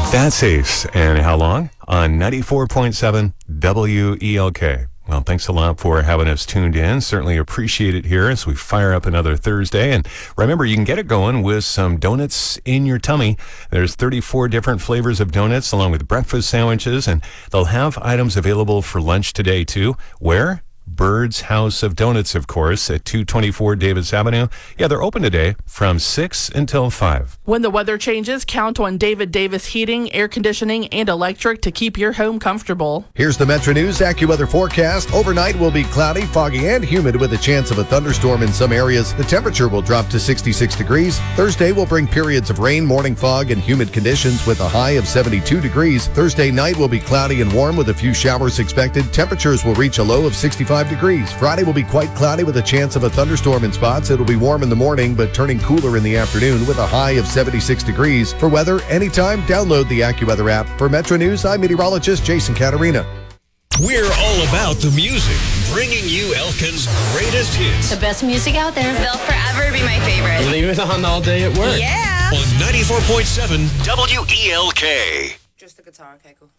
That's Ace. And how long? On 94.7 WELK. Well, thanks a lot for having us tuned in. Certainly appreciate it here as we fire up another Thursday. And remember, you can get it going with some donuts in your tummy. There's 34 different flavors of donuts along with breakfast sandwiches, and they'll have items available for lunch today, too. Where? Bird's House of Donuts, of course, at 224 Davis Avenue. Yeah, they're open today from 6 until 5. When the weather changes, count on David Davis Heating, Air Conditioning, and Electric to keep your home comfortable. Here's the Metro News AccuWeather forecast. Overnight will be cloudy, foggy, and humid with a chance of a thunderstorm in some areas. The temperature will drop to 66 degrees. Thursday will bring periods of rain, morning fog, and humid conditions with a high of 72 degrees. Thursday night will be cloudy and warm with a few showers expected. Temperatures will reach a low of 65 degrees. Friday will be quite cloudy with a chance of a thunderstorm in spots. It'll be warm in the morning, but turning cooler in the afternoon with a high of 76 degrees. For weather anytime, download the AccuWeather app. For Metro News, I'm meteorologist Jason Caterina. We're all about the music, bringing you Elkin's greatest hits. The best music out there. They'll forever be my favorite. Leave it on all day at work. Yeah. On 94.7 WELK. Just the guitar, okay, cool.